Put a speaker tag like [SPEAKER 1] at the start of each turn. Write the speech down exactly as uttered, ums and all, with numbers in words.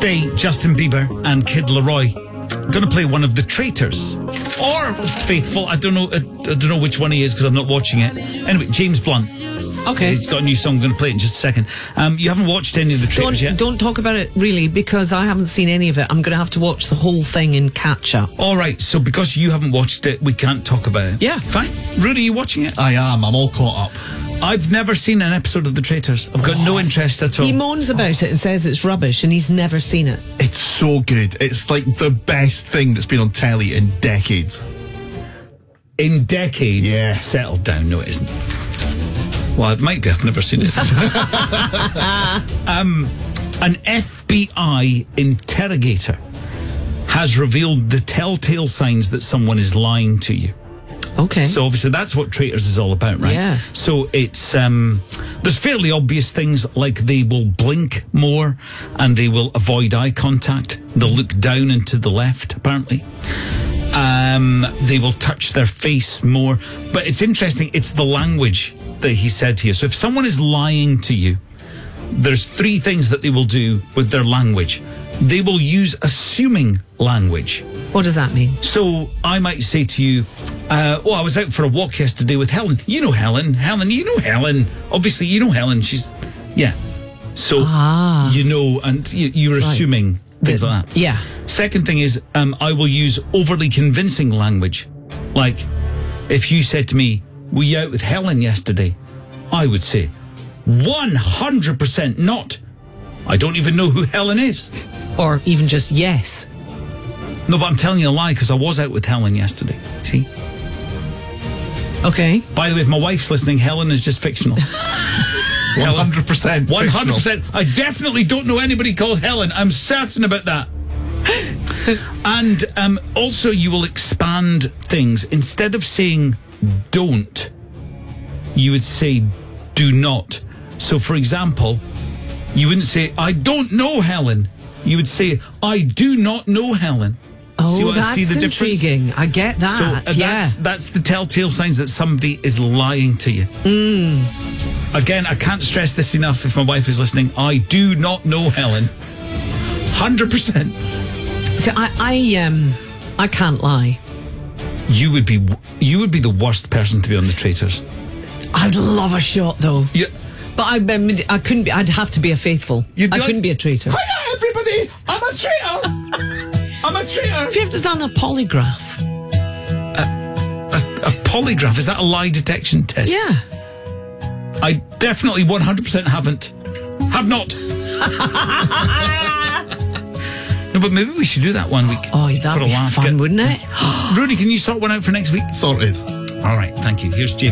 [SPEAKER 1] Today, Justin Bieber and Kid Laroi are going to play one of the Traitors. Or Faithful. I don't know I, I don't know which one he is because I'm not watching it. Anyway, James Blunt.
[SPEAKER 2] Okay.
[SPEAKER 1] He's got a new song. I'm going to play it in just a second. Um, you haven't watched any of the Traitors
[SPEAKER 2] Don't,
[SPEAKER 1] yet?
[SPEAKER 2] don't talk about it, really, because I haven't seen any of it. I'm going to have to watch the whole thing in catch-up.
[SPEAKER 1] All right, so because you haven't watched it, we can't talk about it.
[SPEAKER 2] Yeah.
[SPEAKER 1] Fine. Rudy, are you watching it?
[SPEAKER 3] I am. I'm all caught up.
[SPEAKER 1] I've never seen an episode of The Traitors. I've got oh. no interest at all.
[SPEAKER 2] He moans about it and says it's rubbish, and he's never seen it.
[SPEAKER 3] It's so good. It's like the best thing that's been on telly in decades.
[SPEAKER 1] In decades?
[SPEAKER 3] Yeah.
[SPEAKER 1] Settle down. No, it isn't. Well, it might be. I've never seen it. um, an F B I interrogator has revealed the telltale signs that someone is lying to you.
[SPEAKER 2] Okay.
[SPEAKER 1] So obviously that's what Traitors is all about, right?
[SPEAKER 2] Yeah.
[SPEAKER 1] So it's, um, there's fairly obvious things like they will blink more and they will avoid eye contact. They'll look down and to the left, apparently. Um, they will touch their face more. But it's interesting, it's the language that he said here. So if someone is lying to you, there's three things that they will do with their language. They will use assuming language.
[SPEAKER 2] What does that mean?
[SPEAKER 1] So I might say to you, uh, oh, I was out for a walk yesterday with Helen. You know Helen. Helen, you know Helen. Obviously, you know Helen. She's, yeah. So,
[SPEAKER 2] ah.
[SPEAKER 1] you know, and you, you're
[SPEAKER 2] right.
[SPEAKER 1] assuming things
[SPEAKER 2] the,
[SPEAKER 1] like that.
[SPEAKER 2] Yeah.
[SPEAKER 1] Second thing is, um, I will use overly convincing language. Like, if you said to me, were you out with Helen yesterday? I would say, one hundred percent not. I don't even know who Helen is.
[SPEAKER 2] Or even just yes.
[SPEAKER 1] No, but I'm telling you a lie because I was out with Helen yesterday. See?
[SPEAKER 2] Okay.
[SPEAKER 1] By the way, if my wife's listening, Helen is just fictional.
[SPEAKER 3] one hundred percent
[SPEAKER 1] one hundred percent. I definitely don't know anybody called Helen. I'm certain about that. And um, also, you will expand things. Instead of saying don't, you would say do not. So, for example, you wouldn't say, I don't know Helen. You would say, I do not know Helen.
[SPEAKER 2] Oh,
[SPEAKER 1] see what,
[SPEAKER 2] that's
[SPEAKER 1] see the
[SPEAKER 2] intriguing.
[SPEAKER 1] Difference?
[SPEAKER 2] I get that.
[SPEAKER 1] So uh,
[SPEAKER 2] yeah.
[SPEAKER 1] that's, that's the telltale signs that somebody is lying to you.
[SPEAKER 2] Mm.
[SPEAKER 1] Again, I can't stress this enough if my wife is listening. I do not know Helen. one hundred percent.
[SPEAKER 2] So I, I, um, I can't lie.
[SPEAKER 1] You would be, you would be the worst person to be on The Traitors.
[SPEAKER 2] I'd love a shot, though.
[SPEAKER 1] Yeah.
[SPEAKER 2] But I, I couldn't be. I'd have to be a faithful.
[SPEAKER 1] You'd
[SPEAKER 2] I
[SPEAKER 1] like,
[SPEAKER 2] couldn't be a traitor.
[SPEAKER 1] Hiya, everybody! I'm a traitor. I'm a traitor.
[SPEAKER 2] Have you ever done a polygraph?
[SPEAKER 1] A, a, a polygraph? Is that a lie detection test?
[SPEAKER 2] Yeah.
[SPEAKER 1] I definitely one hundred percent haven't. Have not. No, but maybe we should do that one week.
[SPEAKER 2] Oh, that'd
[SPEAKER 1] for a
[SPEAKER 2] be
[SPEAKER 1] laugh.
[SPEAKER 2] fun,
[SPEAKER 1] Get,
[SPEAKER 2] wouldn't it?
[SPEAKER 1] Rudy, can you sort one out for next week?
[SPEAKER 3] Sorted.
[SPEAKER 1] All right, thank you. Here's James.